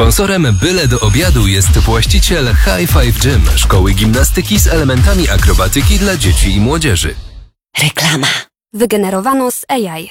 Sponsorem Byle do obiadu jest właściciel High Five Gym, szkoły gimnastyki z elementami akrobatyki dla dzieci i młodzieży. Reklama. Wygenerowano z AI.